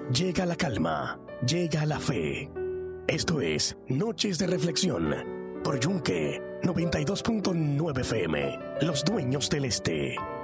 llega la calma, llega la fe. Esto es Noches de Reflexión por Yunque 92.9 FM, Los Dueños del Este.